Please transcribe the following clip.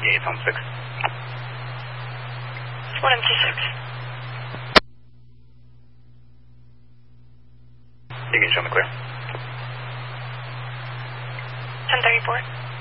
58 on 6. 1 MC6. You can show me clear. 1034.